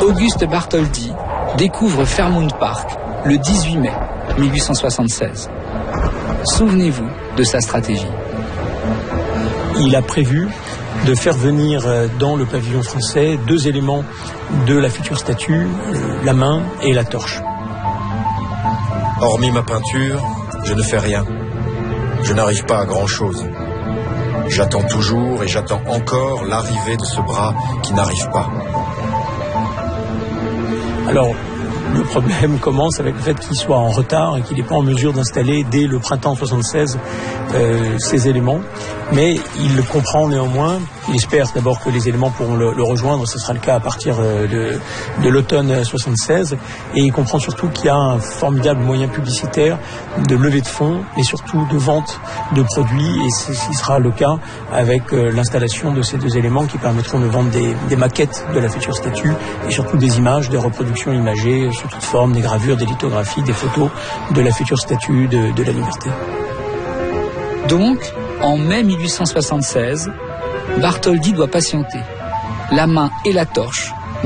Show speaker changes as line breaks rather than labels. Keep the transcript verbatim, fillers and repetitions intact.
Auguste Bartholdi découvre Fairmount Park le dix-huit mai mille huit cent soixante-seize. Souvenez-vous de sa stratégie.
Il a prévu de faire venir dans le pavillon français deux éléments de la future statue, la main et la torche.
Hormis ma peinture, je ne fais rien. Je n'arrive pas à grand-chose. J'attends toujours et j'attends encore l'arrivée de ce bras qui n'arrive pas.
Alors, le problème commence avec le fait qu'il soit en retard et qu'il n'est pas en mesure d'installer dès le printemps soixante-seize euh, ces éléments. Mais il le comprend néanmoins. Il espère d'abord que les éléments pourront le, le rejoindre. Ce sera le cas à partir de, de l'automne soixante-seize. Et il comprend surtout qu'il y a un formidable moyen publicitaire de levée de fonds et surtout de vente de produits. Et ce sera le cas avec l'installation de ces deux éléments qui permettront de vendre des, des maquettes de la future statue et surtout des images, des reproductions imagées sous toute forme, des gravures, des lithographies, des photos de la future statue de, de la Liberté.
Donc, en mai mille huit cent soixante-seize, Bartholdi doit patienter. La main et la torche